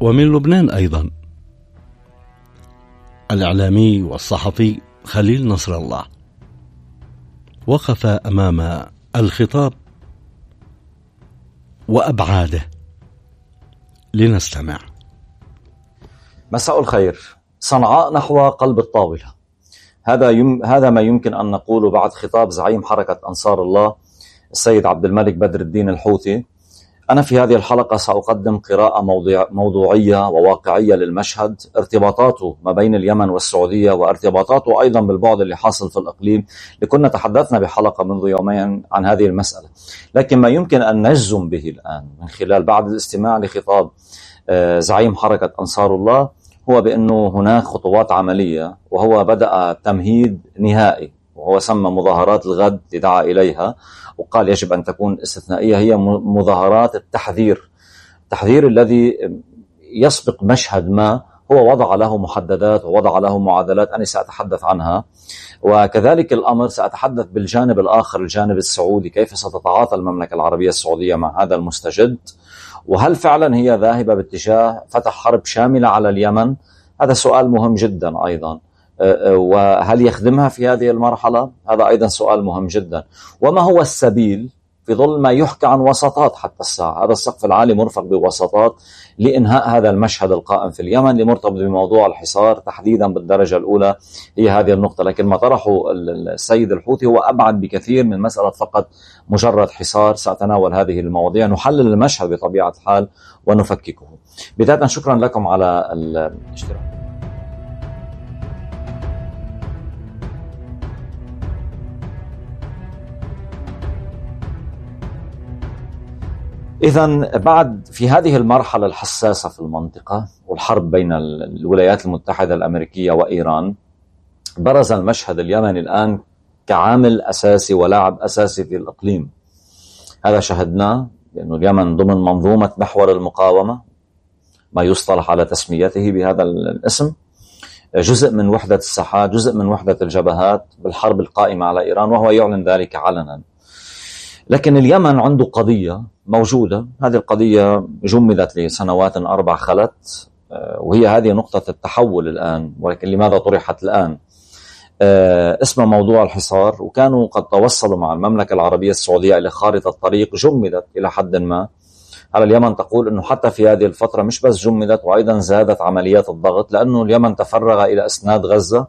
ومن لبنان أيضا الإعلامي والصحفي خليل نصر الله وقف أمام الخطاب وأبعاده. لنستمع. مساء الخير. صنعاء نحو قلب الطاولة، هذا ما يمكن أن نقوله بعد خطاب زعيم حركة أنصار الله السيد عبد الملك بدر الدين الحوثي. أنا في هذه الحلقة سأقدم قراءة موضوعية وواقعية للمشهد، ارتباطاته ما بين اليمن والسعودية وارتباطاته أيضا بالبعد اللي حاصل في الإقليم، لكنا تحدثنا بحلقة منذ يومين عن هذه المسألة. لكن ما يمكن أن نجزم به الآن من خلال بعد الاستماع لخطاب زعيم حركة أنصار الله هو بأنه هناك خطوات عملية، وهو بدأ تمهيد نهائي، وهو سمى مظاهرات الغد دعا إليها وقال يجب أن تكون استثنائية، هي مظاهرات التحذير الذي يسبق مشهد ما هو وضع له محددات ووضع له معادلات أنا سأتحدث عنها. وكذلك الأمر سأتحدث بالجانب الآخر، الجانب السعودي، كيف ستتعاطى المملكة العربية السعودية مع هذا المستجد، وهل فعلا هي ذاهبة باتجاه فتح حرب شاملة على اليمن؟ هذا سؤال مهم جدا أيضا. وهل يخدمها في هذه المرحلة؟ هذا أيضا سؤال مهم جدا. وما هو السبيل في ظل ما يحكى عن وساطات حتى الساعة؟ هذا السقف العالي مرفق بوساطات لإنهاء هذا المشهد القائم في اليمن لمرتبط بموضوع الحصار تحديدا بالدرجة الأولى، هي هذه النقطة. لكن ما طرحه السيد الحوثي هو أبعد بكثير من مسألة فقط مجرد حصار. سأتناول هذه المواضيع، نحلل المشهد بطبيعة الحال ونفككه. بداية شكرا لكم على الاشتراك. إذن بعد في هذه المرحلة الحساسة في المنطقة والحرب بين الولايات المتحدة الأمريكية وإيران، برز المشهد اليمني الآن كعامل أساسي ولاعب أساسي في الإقليم. هذا شهدناه لأن اليمن ضمن منظومة محور المقاومة، ما يصطلح على تسميته بهذا الاسم، جزء من وحدة الساحات، جزء من وحدة الجبهات بالحرب القائمة على إيران، وهو يعلن ذلك علنا. لكن اليمن عنده قضية موجودة، هذه القضية جمدت لسنوات 4 خلت، وهي هذه نقطة التحول الآن. ولكن لماذا طرحت الآن؟ اسمه موضوع الحصار، وكانوا قد توصلوا مع المملكة العربية السعودية إلى خارطة طريق جمدت إلى حد ما. على اليمن تقول أنه حتى في هذه الفترة مش بس جمدت، وأيضا زادت عمليات الضغط، لأنه اليمن تفرغ إلى إسناد غزة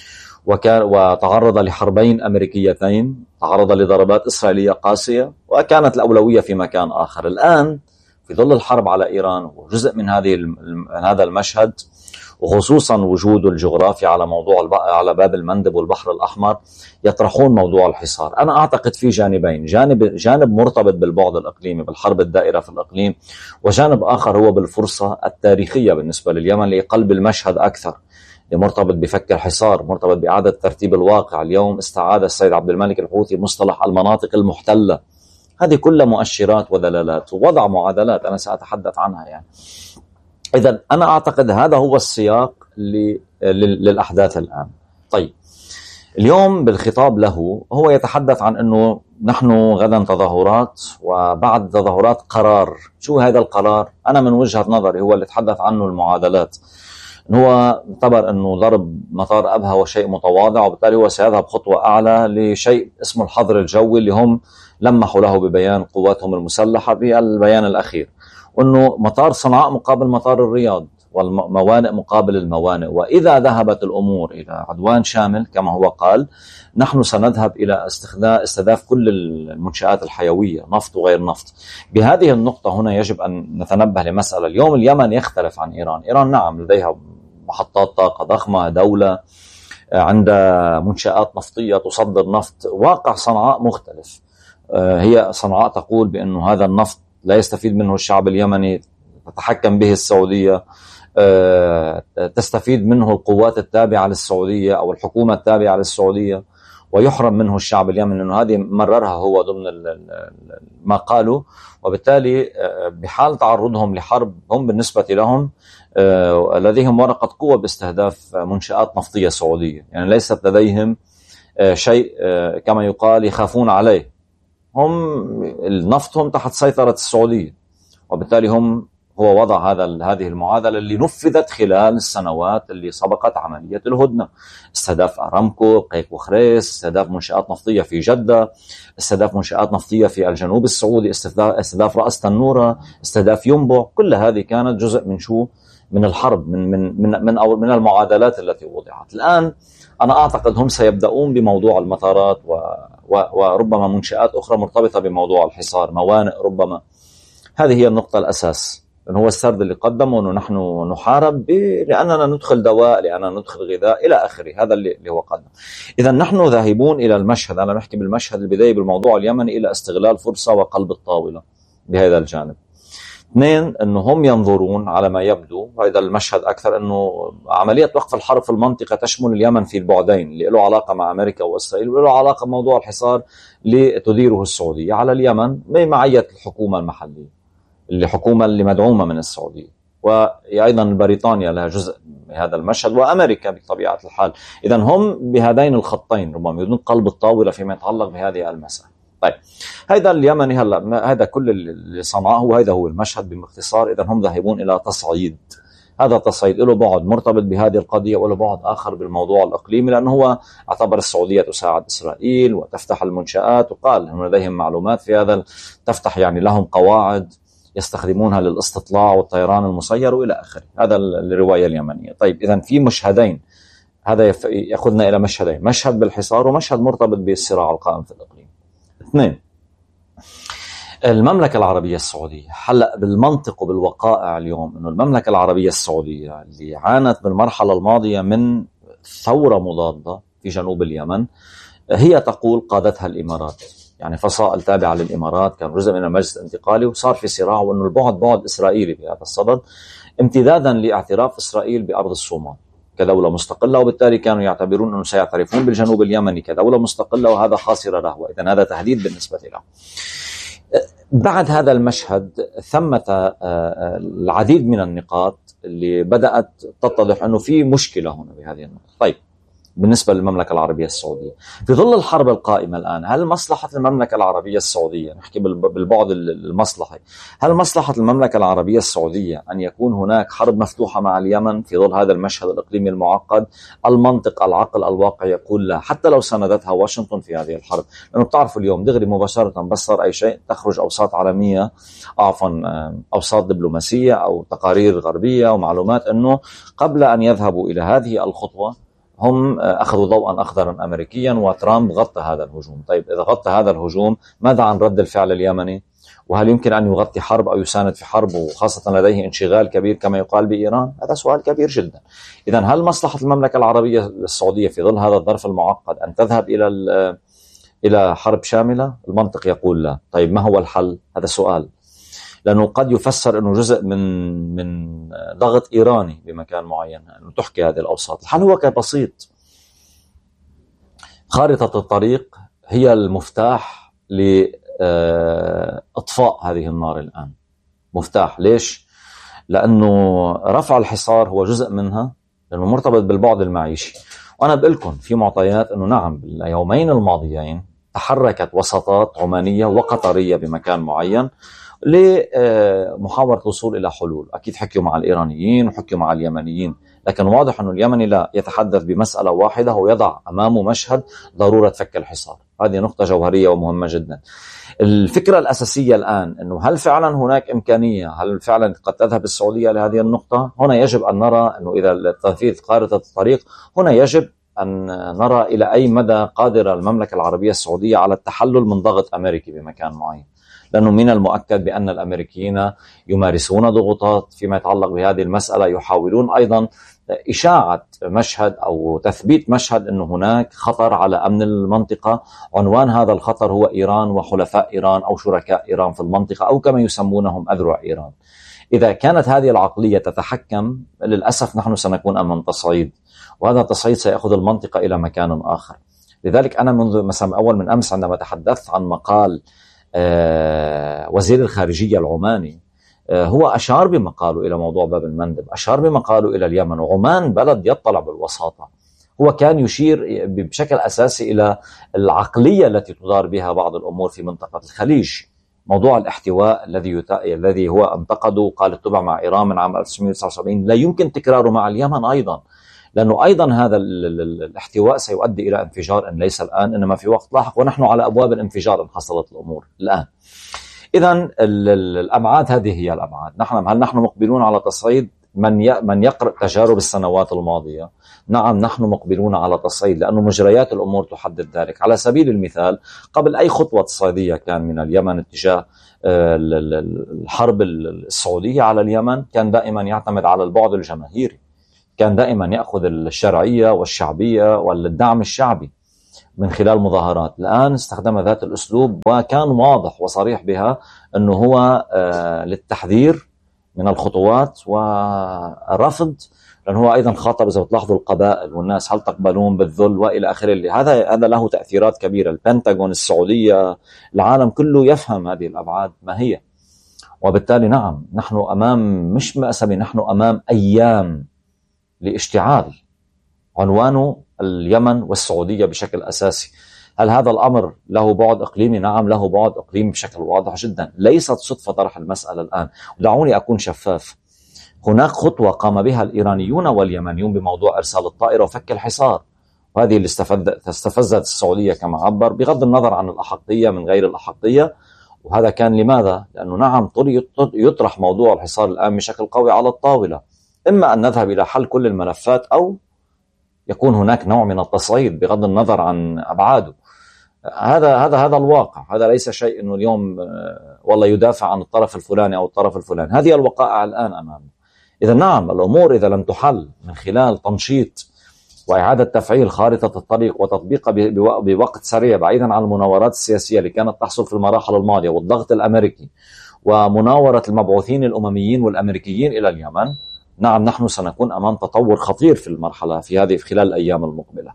وتعرض لحربين أمريكيتين، تعرض لضربات إسرائيلية قاسية، وكانت الأولوية في مكان آخر. الآن في ظل الحرب على إيران وجزء من هذا المشهد، وخصوصا وجود الجغرافيا على موضوع على باب المندب والبحر الأحمر، يطرحون موضوع الحصار. أنا أعتقد في جانبين، جانب مرتبط بالبعد الإقليمي بالحرب الدائرة في الإقليم، وجانب آخر هو بالفرصة التاريخية بالنسبة لليمن لقلب المشهد أكثر، مرتبط بفك الحصار، مرتبط بإعادة ترتيب الواقع. اليوم استعاد السيد عبد الملك الحوثي مصطلح المناطق المحتلة. هذه كلها مؤشرات ودلالات ووضع معادلات أنا سأتحدث عنها يعني. إذن أنا أعتقد هذا هو السياق للأحداث الآن. طيب، اليوم بالخطاب له هو يتحدث عن أنه نحن غدا تظاهرات، وبعد تظاهرات قرار. شو هذا القرار؟ أنا من وجهة نظري هو اللي تحدث عنه المعادلات، هو اعتبر أنه ضرب مطار أبها هو شيء متواضع، وبالتالي هو سيذهب خطوة أعلى لشيء اسمه الحظر الجوي اللي هم لمحوا له ببيان قواتهم المسلحة بالبيان الأخير، وأنه مطار صنعاء مقابل مطار الرياض، والموانئ مقابل الموانئ. وإذا ذهبت الأمور إلى عدوان شامل كما هو قال، نحن سنذهب إلى استهداف كل المنشآت الحيوية، نفط وغير نفط. بهذه النقطة هنا يجب أن نتنبه لمسألة. اليوم اليمن يختلف عن إيران. إيران نعم لديها محطات طاقة ضخمة، دولة عندها منشآت نفطية تصدر نفط. واقع صنعاء مختلف. هي صنعاء تقول بأنه هذا النفط لا يستفيد منه الشعب اليمني، تتحكم به السعودية، تستفيد منه القوات التابعة للسعودية أو الحكومة التابعة للسعودية، ويحرم منه الشعب اليمني. أنه هذه مررها هو ضمن ما قالوا. وبالتالي بحال تعرضهم لحرب، هم بالنسبة لهم لديهم ورقة قوة باستهداف منشآت نفطية سعودية، يعني ليست لديهم شيء كما يقال يخافون عليه. هم نفطهم تحت سيطرة السعودية، وبالتالي هم هو وضع هذه المعادلة اللي نفذت خلال السنوات اللي سبقت عملية الهدنة. استهداف أرامكو، قيق وخريس، استهداف منشآت نفطية في جدة، استهداف منشآت نفطية في الجنوب السعودي، استهداف رأس تنورة، استهداف ينبع. كل هذه كانت جزء من شو؟ من الحرب، من المعادلات التي وضعت. الآن أنا أعتقد هم سيبدأون بموضوع المطارات وربما منشآت أخرى مرتبطة بموضوع الحصار، موانئ ربما. هذه هي النقطة الأساس، هو السرد اللي قدمه أنه نحن نحارب لأننا ندخل دواء، لأننا ندخل غذاء إلى آخره. هذا اللي هو قدم. إذا نحن ذاهبون إلى المشهد، أنا نحكي بالمشهد البداية بالموضوع اليمني، إلى استغلال فرصة وقلب الطاولة بهذا الجانب. اثنين، أنه هم ينظرون على ما يبدو، وإذا المشهد أكثر، أنه عملية وقف الحرب في المنطقة تشمل اليمن في البعدين، اللي له علاقة مع أمريكا وإسرائيل، وله علاقة بموضوع الحصار اللي تديره السعودية على اليمن بمعية الحكومة المحلية، الحكومة اللي مدعومة من السعودية، وأيضا بريطانيا لها جزء من هذا المشهد، وأمريكا بطبيعة الحال. إذا هم بهذين الخطين ربما يريدون قلب الطاولة فيما يتعلق بهذه المسألة. طيب، هذا اليمني هلا، هذا كل اللي صنعه، وهذا هو المشهد باختصار. إذا هم ذاهبون إلى تصعيد. هذا التصعيد له بعد مرتبط بهذه القضية، وله بعد آخر بالموضوع الإقليمي، لأنه هو اعتبر السعودية تساعد إسرائيل وتفتح المنشآت، وقال هم لديهم معلومات في هذا، تفتح يعني لهم قواعد يستخدمونها للاستطلاع والطيران المسير وإلى آخره. هذا الرواية اليمنية. طيب، إذن في مشهدين، هذا يأخذنا إلى مشهدين، مشهد بالحصار ومشهد مرتبط بالصراع القائم في الإقليم. اثنين، المملكة العربية السعودية. هلأ بالمنطق وبالوقائع اليوم أنه المملكة العربية السعودية اللي عانت بالمرحلة الماضية من ثورة مضادة في جنوب اليمن، هي تقول قادتها الإمارات، يعني فصائل تابعة للإمارات كان جزء من المجلس الانتقالي، وصار في صراع، وأنه البعد بعد إسرائيلي في هذا الصدد، امتدادا لاعتراف إسرائيل بأرض الصومال كدولة مستقلة، وبالتالي كانوا يعتبرون أنه سيعترفون بالجنوب اليمني كدولة مستقلة، وهذا خاسر له، وإذن هذا تهديد بالنسبة له. بعد هذا المشهد ثمة العديد من النقاط اللي بدأت تتضح أنه في مشكلة هنا بهذه النقطة. طيب، بالنسبة للمملكة العربية السعودية في ظل الحرب القائمة الآن، هل مصلحة المملكة العربية السعودية، نحكي بالبعد المصلحي، هل مصلحة المملكة العربية السعودية أن يكون هناك حرب مفتوحة مع اليمن في ظل هذا المشهد الإقليمي المعقد؟ المنطق، العقل، الواقع يقول لا، حتى لو ساندتها واشنطن في هذه الحرب. لأنه بتعرفوا اليوم دغري مباشرة بس صار أي شيء تخرج أوساط عالمية، أوساط دبلوماسية أو تقارير غربية ومعلومات أنه قبل أن يذهبوا إلى هذه الخطوة هم أخذوا ضوءا أخضرا أمريكيا، وترامب غطى هذا الهجوم. طيب، إذا غطى هذا الهجوم، ماذا عن رد الفعل اليمني؟ وهل يمكن أن يغطي حرب أو يساند في حرب، وخاصة لديه انشغال كبير كما يقال بإيران؟ هذا سؤال كبير جدا. إذن هل مصلحة المملكة العربية السعودية في ظل هذا الظرف المعقد أن تذهب إلى حرب شاملة؟ المنطق يقول لا. طيب، ما هو الحل؟ هذا سؤال، لأنه قد يفسر أنه جزء من ضغط إيراني بمكان معين أنه تحكي هذه الأوساط. الحل هو بسيط، خارطة الطريق هي المفتاح لإطفاء هذه النار الآن. مفتاح ليش؟ لأنه رفع الحصار هو جزء منها، لأنه مرتبط بالبعد المعيشي. وأنا بقول لكم في معطيات أنه نعم باليومين الماضيين تحركت وساطات عمانية وقطرية بمكان معين لمحاولة الوصول إلى حلول. أكيد حكيوا مع الإيرانيين وحكيوا مع اليمنيين، لكن واضح أن اليمني لا يتحدث بمسألة واحدة، ويضع أمامه مشهد ضرورة فك الحصار. هذه نقطة جوهرية ومهمة جدا. الفكرة الأساسية الآن أنه هل فعلا هناك إمكانية، هل فعلا قد تذهب السعودية لهذه النقطة؟ هنا يجب أن نرى أنه إذا تنفيذ خارطة الطريق، هنا يجب أن نرى إلى أي مدى قادرة المملكة العربية السعودية على التحلل من ضغط أمريكي بمكان معين، لأنه من المؤكد بأن الأمريكيين يمارسون ضغوطات فيما يتعلق بهذه المسألة، يحاولون أيضا إشاعة مشهد أو تثبيت مشهد أن هناك خطر على أمن المنطقة. عنوان هذا الخطر هو إيران وحلفاء إيران أو شركاء إيران في المنطقة، أو كما يسمونهم أذرع إيران. إذا كانت هذه العقلية تتحكم، للأسف نحن سنكون أمام تصعيد، وهذا التصعيد سيأخذ المنطقة إلى مكان آخر. لذلك أنا منذ مثلا أول من أمس عندما تحدثت عن مقال وزير الخارجية العماني، هو أشار بمقاله إلى موضوع باب المندب، أشار بمقاله إلى اليمن، وعمان بلد يطلع بالوساطة. هو كان يشير بشكل أساسي إلى العقلية التي تدار بها بعض الأمور في منطقة الخليج، موضوع الاحتواء الذي هو انتقده وقال اتبع مع إيران من عام 1979 لا يمكن تكراره مع اليمن أيضا، لأنه أيضا هذا الاحتواء سيؤدي إلى انفجار، إن ليس الآن إنما في وقت لاحق، ونحن على أبواب الانفجار إن حصلت الأمور الآن. إذن الأبعاد هذه هي الأبعاد. هل نحن مقبلون على تصعيد من يقرأ تجارب السنوات الماضية؟ نعم نحن مقبلون على تصعيد، لأن مجريات الأمور تحدد ذلك. على سبيل المثال قبل أي خطوة تصعيدية كان من اليمن اتجاه الحرب السعودية على اليمن كان دائما يعتمد على البعد الجماهيري، كان دائما يأخذ الشرعية والشعبية والدعم الشعبي من خلال مظاهرات. الآن استخدم ذات الأسلوب وكان واضح وصريح بها أنه هو للتحذير من الخطوات ورفض، لأنه هو أيضا خاطب إذا بتلاحظوا القبائل والناس هل تقبلون بالذل وإلى آخره. هذا له تأثيرات كبيرة. البنتاغون، السعودية، العالم كله يفهم هذه الأبعاد ما هي، وبالتالي نعم نحن أمام مش مأسبة، نحن أمام أيام لاشتعال عنوانه اليمن والسعودية بشكل أساسي. هل هذا الأمر له بعد إقليمي؟ نعم له بعد إقليمي بشكل واضح جدا. ليست صدفة طرح المسألة الآن. ودعوني أكون شفاف، هناك خطوة قام بها الإيرانيون واليمنيون بموضوع إرسال الطائرة وفك الحصار، وهذه اللي استفزت السعودية كما عبر، بغض النظر عن الأحقية من غير الأحقية. وهذا كان لماذا؟ لأنه نعم يطرح موضوع الحصار الآن بشكل قوي على الطاولة، إما أن نذهب إلى حل كل الملفات أو يكون هناك نوع من التصعيد بغض النظر عن أبعاده. هذا الواقع. هذا ليس شيء إنه اليوم والله يدافع عن الطرف الفلاني أو الطرف الفلاني. هذه الوقائع الآن أمامنا. إذا نعم الأمور إذا لم تحل من خلال تنشيط وإعادة تفعيل خارطة الطريق وتطبيقها بوقت سريع بعيدا عن المناورات السياسية اللي كانت تحصل في المراحل الماضية والضغط الأمريكي ومناورة المبعوثين الأمميين والأمريكيين إلى اليمن، نعم نحن سنكون أمام تطور خطير في المرحلة في خلال الأيام المقبلة.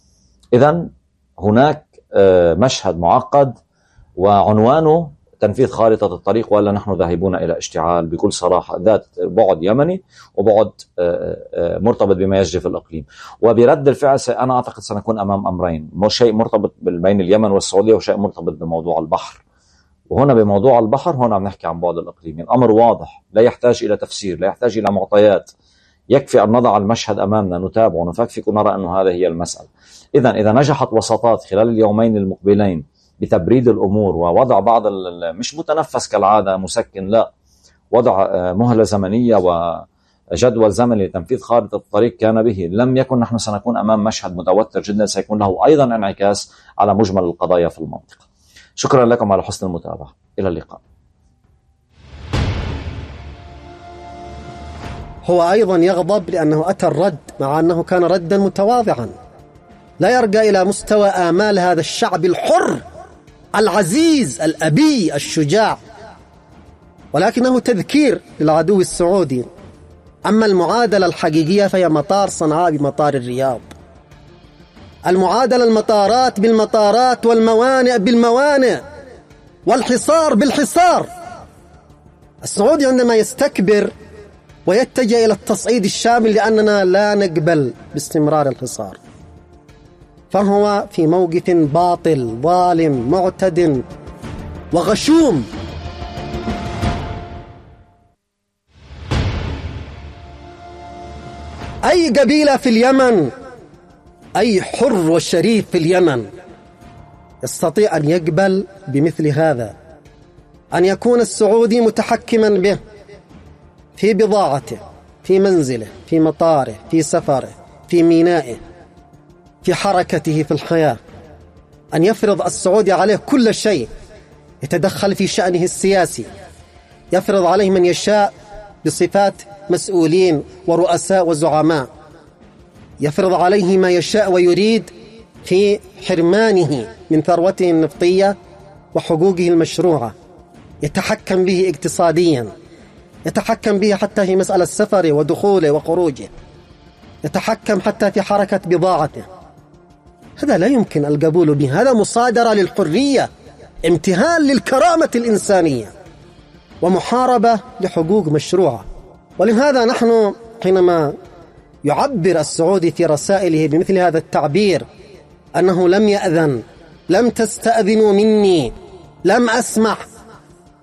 إذن هناك مشهد معقد وعنوانه تنفيذ خارطة الطريق، ولا نحن ذاهبون إلى اشتعال بكل صراحة ذات بعد يمني وبعد مرتبط بما يجري في الإقليم. وبرد الفعل أنا أعتقد سنكون أمام أمرين، شيء مرتبط بين اليمن والسعودية وشيء مرتبط بموضوع البحر. وهنا بموضوع البحر هنا عم نحكي عن بعد الإقليمي. الأمر واضح، لا يحتاج إلى تفسير، لا يحتاج إلى معطيات، يكفي أن نضع المشهد أمامنا، نتابعه، نفكفك ونرى أنه هذا هي المسألة. إذا نجحت وساطات خلال اليومين المقبلين بتبريد الأمور ووضع بعض مش متنفس كالعادة مسكن، لا، وضع مهلة زمنية وجدول زمني لتنفيذ خارطة الطريق كان به، لم يكن نحن سنكون أمام مشهد متوتر جدا سيكون له أيضا انعكاس على مجمل القضايا في المنطقة. شكرا لكم على حسن المتابعة، إلى اللقاء. هو أيضا يغضب لأنه أتى الرد مع أنه كان ردا متواضعا لا يرجع إلى مستوى آمال هذا الشعب الحر العزيز الأبي الشجاع، ولكنه تذكير للعدو السعودي. أما المعادلة الحقيقية فهي مطار صنعاء بمطار الرياض، المعادلة المطارات بالمطارات والموانئ بالموانئ والحصار بالحصار. السعودي عندما يستكبر ويتجه إلى التصعيد الشامل لأننا لا نقبل باستمرار الحصار، فهو في موقف باطل ظالم معتد وغشوم. أي قبيلة في اليمن، أي حر وشريف في اليمن يستطيع أن يقبل بمثل هذا، أن يكون السعودي متحكما به في بضاعته، في منزله، في مطاره، في سفره، في مينائه، في حركته في الحياة، أن يفرض السعودي عليه كل شيء، يتدخل في شأنه السياسي، يفرض عليه من يشاء بصفات مسؤولين ورؤساء وزعماء، يفرض عليه ما يشاء ويريد في حرمانه من ثروته النفطية وحقوقه المشروعة، يتحكم به اقتصاديا، يتحكم به حتى في مسألة سفره ودخوله وخروجه، يتحكم حتى في حركة بضاعته. هذا لا يمكن القبول به، هذا مصادرة للحرية، امتهان للكرامة الإنسانية، ومحاربة لحقوق مشروعة. ولهذا نحن حينما يعبر السعودي في رسائله بمثل هذا التعبير أنه لم يأذن، لم تستأذنوا مني، لم أسمح،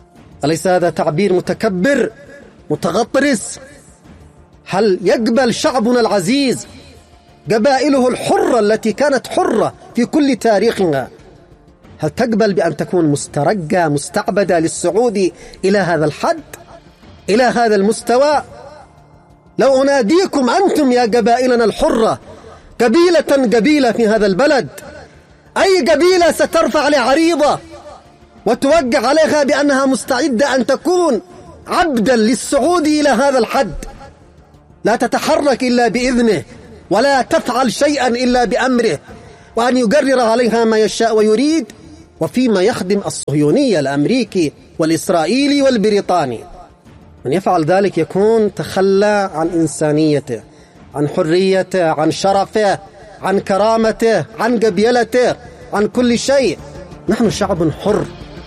أليس هذا تعبير متكبر متغطرس؟ هل يقبل شعبنا العزيز قبائله الحرة التي كانت حرة في كل تاريخها، هل تقبل بأن تكون مسترقة مستعبدة للسعود إلى هذا الحد، إلى هذا المستوى؟ لو أناديكم أنتم يا قبائلنا الحرة قبيلة في هذا البلد، أي قبيلة سترفع لعريضة وتوقع عليها بأنها مستعدة أن تكون عبدا للسعود إلى هذا الحد، لا تتحرك إلا بإذنه ولا تفعل شيئا إلا بأمره، وأن يقرر عليها ما يشاء ويريد، وفيما يخدم الصهيونية الأمريكي والإسرائيلي والبريطاني. من يفعل ذلك يكون تخلى عن إنسانيته، عن حريته، عن شرفه، عن كرامته، عن قبيلته، عن كل شيء. نحن شعب حر.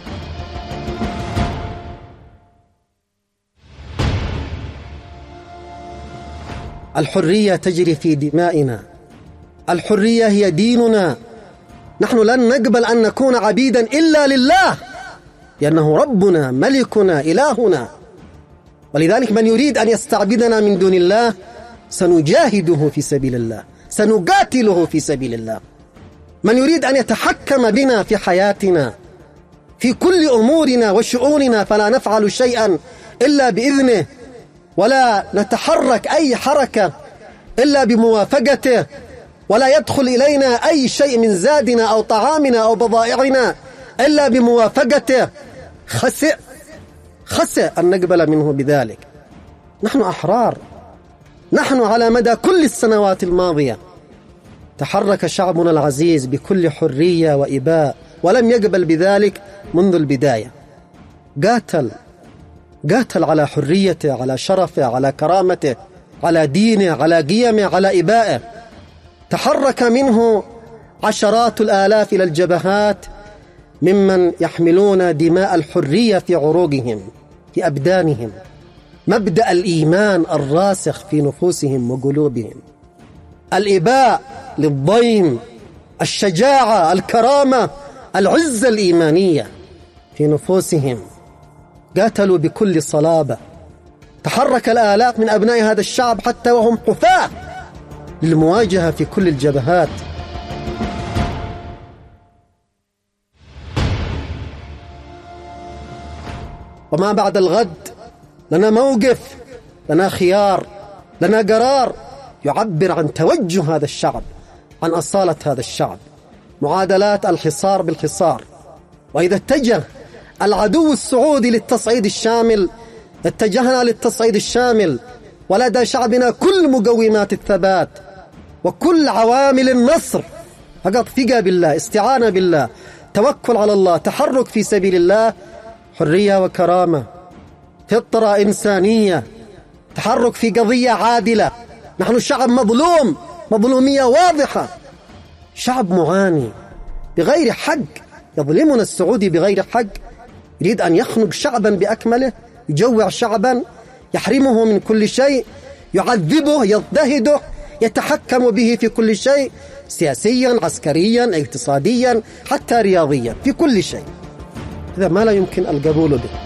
الحرية تجري في دمائنا، الحرية هي ديننا. نحن لن نقبل أن نكون عبيدا إلا لله، لأنه ربنا ملكنا إلهنا. ولذلك من يريد أن يستعبدنا من دون الله سنجاهده في سبيل الله، سنقاتله في سبيل الله. من يريد أن يتحكم بنا في حياتنا في كل أمورنا وشؤوننا فلا نفعل شيئا إلا بإذنه، ولا نتحرك أي حركة إلا بموافقته، ولا يدخل إلينا أي شيء من زادنا أو طعامنا أو بضائعنا إلا بموافقته، خسئ أن نقبل منه بذلك. نحن أحرار. نحن على مدى كل السنوات الماضية تحرك شعبنا العزيز بكل حرية وإباء، ولم يقبل بذلك منذ البداية. قاتل على حريته، على شرفه، على كرامته، على دينه، على قيمه، على إبائه. تحرك منه عشرات الآلاف إلى الجبهات ممن يحملون دماء الحرية في عروقهم، في أبدانهم، مبدأ الإيمان الراسخ في نفوسهم وقلوبهم، الإباء للضيم، الشجاعة، الكرامة، العزة الإيمانية في نفوسهم. قاتلوا بكل صلابة. تحرك الآلاف من أبناء هذا الشعب حتى وهم حفاة للمواجهة في كل الجبهات. وما بعد الغد لنا موقف، لنا خيار، لنا قرار يعبر عن توجه هذا الشعب، عن أصالة هذا الشعب. معادلات الحصار بالحصار. وإذا اتجه العدو السعودي للتصعيد الشامل اتجهنا للتصعيد الشامل، ولدى شعبنا كل مقومات الثبات وكل عوامل النصر. فقط ثقة بالله، استعانة بالله، توكل على الله، تحرك في سبيل الله، حرية وكرامة، فطرة إنسانية، تحرك في قضية عادلة. نحن شعب مظلوم، مظلومية واضحة، شعب معاني بغير حق. يظلمنا السعودي بغير حق، يريد أن يخنق شعبا بأكمله، يجوع شعبا، يحرمه من كل شيء، يعذبه، يضطهده، يتحكم به في كل شيء، سياسيا، عسكريا، اقتصاديا، حتى رياضيا، في كل شيء. هذا ما لا يمكن القبول به.